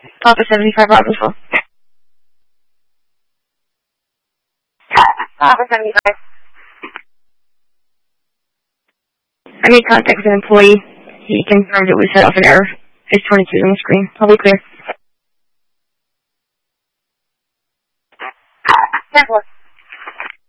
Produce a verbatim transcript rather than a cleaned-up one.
Papa seventy-five Robertsville. Papa seventy-five. I made contact with an employee. He confirmed it was set off an error. His twenty-two is on the screen. I'll be clear. Ten four.